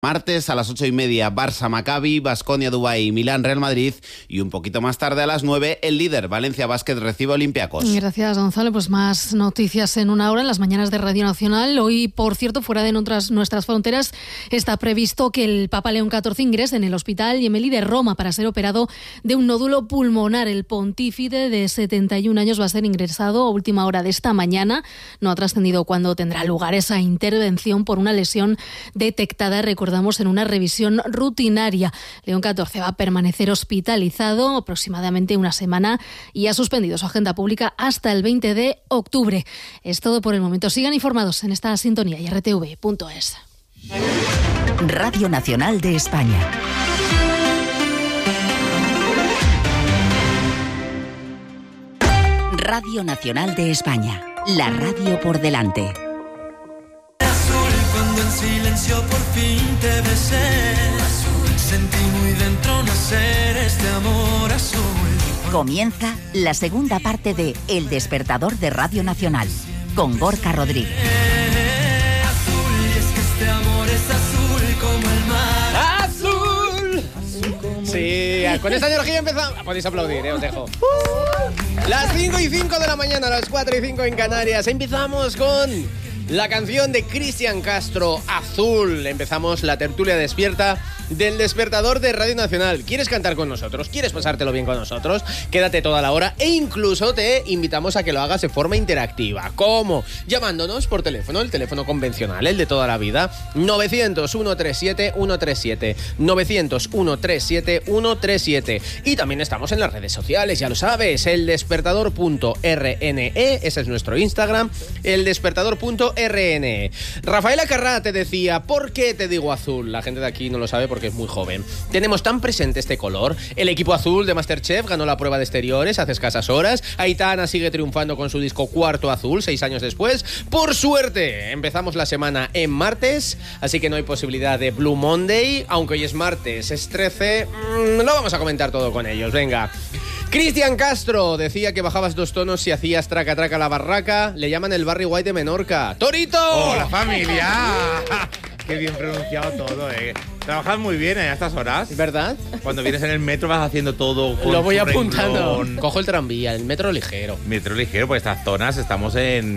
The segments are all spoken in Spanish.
Martes a las 8:30, Barça Maccabi, Baskonia Dubái, Milán Real Madrid y un poquito más tarde a las 9, el líder Valencia Basket recibe a Olympiacos. Gracias, Gonzalo. Pues más noticias en una hora en las mañanas de Radio Nacional. Hoy, por cierto, fuera de nuestras fronteras, está previsto que el Papa León XIV ingrese en el Hospital Gemelli de Roma para ser operado de un nódulo pulmonar. El pontífice de 71 años va a ser ingresado a última hora de esta mañana. No ha trascendido cuándo tendrá lugar esa intervención por una lesión detectada, recordamos, en una revisión rutinaria. León XIV va a permanecer hospitalizado aproximadamente una semana y ha suspendido su agenda pública hasta el 20 de octubre. Es todo por el momento. Sigan informados en esta sintonía y rtv.es. Radio Nacional de España. Radio Nacional de España. La radio por delante. Cuando en silencio por fin te besé, sentí muy dentro nacer este amor azul. Comienza la segunda parte de El Despertador de Radio Nacional, con Gorka Rodríguez. Azul, y es que este amor es azul como el mar. ¡Azul! Sí, con esta energía empezamos. Podéis aplaudir, os dejo. Las 5:05 de la mañana, las 4:05 en Canarias. Empezamos con la canción de Cristian Castro, Azul. Empezamos la tertulia despierta del Despertador de Radio Nacional. ¿Quieres cantar con nosotros? ¿Quieres pasártelo bien con nosotros? Quédate toda la hora e incluso te invitamos a que lo hagas de forma interactiva. ¿Cómo? Llamándonos por teléfono, el teléfono convencional, el de toda la vida, 900-137-137, 900-137-137. Y también estamos en las redes sociales, ya lo sabes, eldespertador.rne, ese es nuestro Instagram, eldespertador.rne. Rafaela Carrá te decía, ¿por qué te digo azul? La gente de aquí no lo sabe porque es muy joven. Tenemos tan presente este color. El equipo azul de MasterChef ganó la prueba de exteriores hace escasas horas. Aitana sigue triunfando con su disco Cuarto Azul, 6 años después. Por suerte, empezamos la semana en martes, así que no hay posibilidad de Blue Monday. Aunque hoy es martes, es 13, lo vamos a comentar todo con ellos. Venga. Cristian Castro decía que bajabas 2 tonos si hacías traca traca la barraca. Le llaman el Barry White de Menorca. ¡Torito! ¡Hola, familia! Qué bien pronunciado todo, Trabajas muy bien a estas horas. ¿Verdad? Cuando vienes en el metro vas haciendo todo con lo voy su apuntando. renglón. Cojo el tranvía, el metro ligero. Metro ligero, pues estas zonas estamos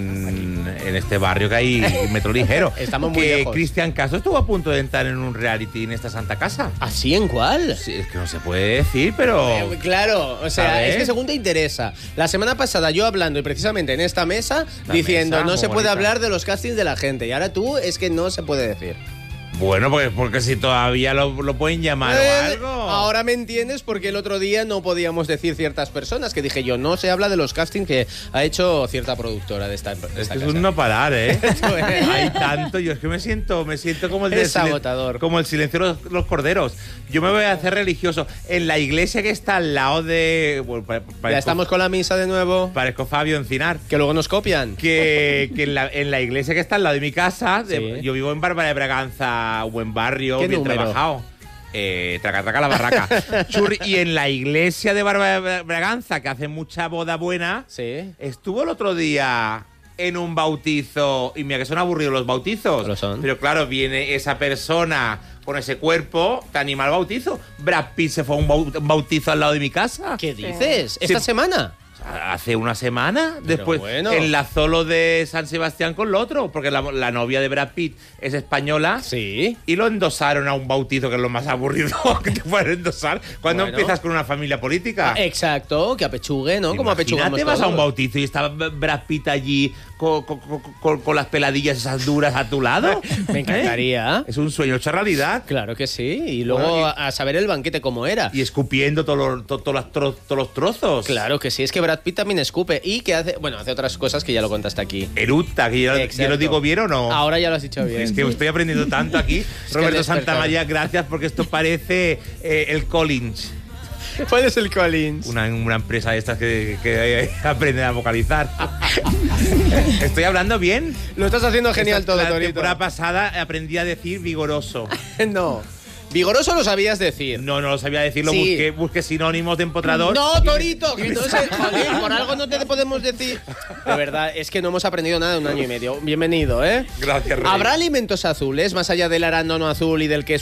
en este barrio que hay metro ligero. Estamos muy que lejos. Cristian Castro estuvo a punto de entrar en un reality en esta santa casa. ¿Así? ¿En cuál? Sí, es que no se puede decir, pero... Claro, o sea, ¿sabes? es que según te interesa. La semana pasada yo hablando y precisamente en esta mesa La diciendo mesa, no se muy puede bonita. hablar de los castings de la gente y ahora tú es que no se puede decir. Bueno, pues porque si todavía lo pueden llamar o algo. Ahora me entiendes porque el otro día no podíamos decir ciertas personas que dije yo, no se habla de los castings que ha hecho cierta productora de esta Es casa. que es un no parar, Hay tanto, yo es que me siento como el de Es agotador. como el silencio de los corderos. Yo me voy a hacer religioso. En la iglesia que está al lado de... Bueno, Ya estamos con la misa de nuevo. Parezco Fabio Encinar. Que luego nos copian. Que en la iglesia que está al lado de mi casa, Sí. yo vivo en Bárbara de Braganza, buen barrio, ¿Qué bien número? trabajado. Traca, traca la barraca. Churri, y en la iglesia de Bárbara de Braganza, que hace mucha boda buena, Sí. estuvo el otro día en un bautizo, y mira que son aburridos los bautizos. Lo son. Pero claro, viene esa persona con ese cuerpo, te anima al bautizo. Brad Pitt se fue a un bautizo al lado de mi casa. ¿Qué dices? ¿Esta Sí. semana? Hace una semana, Pero después bueno. enlazó lo de San Sebastián con lo otro, porque la novia de Brad Pitt es española. Sí. Y lo endosaron a un bautizo, que es lo más aburrido que te pueden endosar cuando Bueno. empiezas con una familia política. Exacto, que apechugue, ¿no? Como apechugamos Imagínate, vas a un todos. bautizo y está Brad Pitt allí con las peladillas esas duras a tu lado. Me encantaría. Es un sueño hecho realidad. Claro que sí. Y luego Bueno, a saber el banquete cómo era. Y escupiendo todos los trozos. Claro que sí, es que Brad Pitt también escupe y que hace otras cosas que ya lo contaste aquí. Eructa, que yo Exacto. lo digo bien o no. Ahora ya lo has dicho bien. Es que estoy aprendiendo tanto aquí. que Roberto el despertador. Santamaría, gracias, porque esto parece el Collins. ¿Cuál es el Collins? Una empresa de estas que aprende a vocalizar. ¿Estoy hablando bien? Lo estás haciendo genial todo, La Torito. temporada pasada aprendí a decir vigoroso. No. Vigoroso lo sabías decir. No lo sabía decirlo. Sí. Busqué sinónimos de empotrador. No, Torito, que no sé, jolín, por algo no te podemos decir. De verdad, es que no hemos aprendido nada en 1 año y medio. Bienvenido, ¿eh? Gracias, Rey. ¿Habrá alimentos azules, más allá del arándano azul y del queso